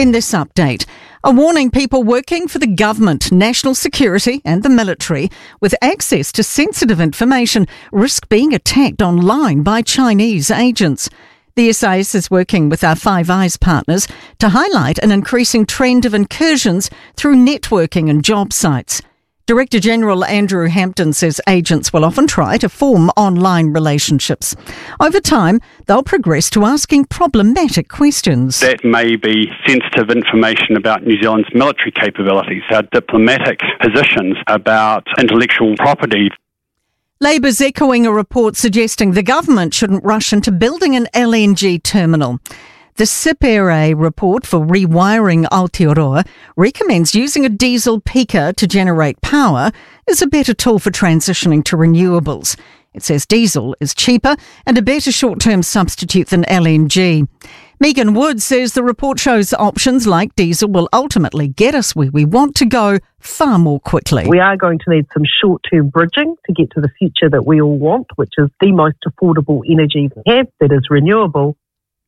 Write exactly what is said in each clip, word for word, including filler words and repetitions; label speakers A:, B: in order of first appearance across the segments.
A: Then this update. A warning people working for the government, national security and the military with access to sensitive information risk being attacked online by Chinese agents. The S I S is working with our Five Eyes partners to highlight an increasing trend of incursions through networking and job sites. Director General Andrew Hampton says agents will often try to form online relationships. Over time, they'll progress to asking problematic questions.
B: That may be sensitive information about New Zealand's military capabilities, our diplomatic positions about intellectual property.
A: Labour's echoing a report suggesting the government shouldn't rush into building an L N G terminal. The C I P R A report for rewiring Aotearoa recommends using a diesel peaker to generate power is a better tool for transitioning to renewables. It says diesel is cheaper and a better short-term substitute than L N G. Megan Wood says the report shows options like diesel will ultimately get us where we want to go far more quickly.
C: We are going to need some short-term bridging to get to the future that we all want, which is the most affordable energy we have, that is renewable.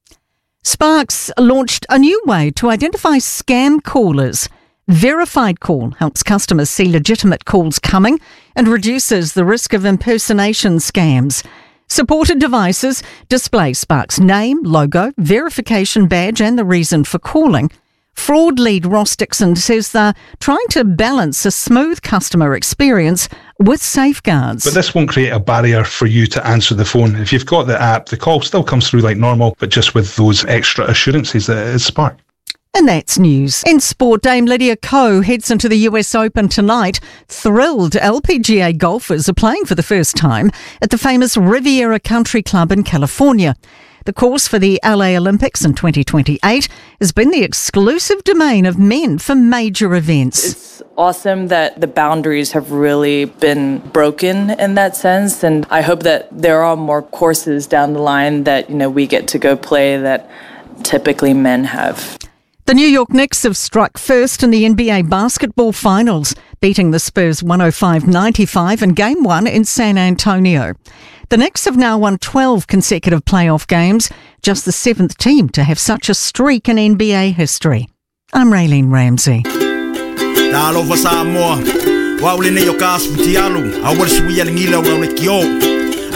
A: Sparks launched a new way to identify scam callers. Verified Call helps customers see legitimate calls coming and reduces the risk of impersonation scams. Supported devices display Sparks' name, logo, verification badge and the reason for calling. Fraud lead Ross Dixon says they're trying to balance a smooth customer experience with safeguards.
D: But this won't create a barrier for you to answer the phone. If you've got the app, the call still comes through like normal, but just with those extra assurances that it is Spark.
A: And that's news. In sport, Dame Lydia Ko heads into the U S Open tonight. Thrilled L P G A golfers are playing for the first time at the famous Riviera Country Club in California. The course for the L A Olympics in twenty twenty-eight has been the exclusive domain of men for major events.
E: It's awesome that the boundaries have really been broken in that sense, and I hope that there are more courses down the line that, you know, we get to go play that typically men have.
A: The New York Knicks have struck first in the N B A basketball finals, beating the Spurs one oh five ninety-five in Game one in San Antonio. The Knicks have now won twelve consecutive playoff games, just the seventh team to have such a streak in N B A history. I'm Raylene Ramsey.
F: Dalo fa Samoa, wa ule ne yo kas mutialu, awar suya ngila wa wekio.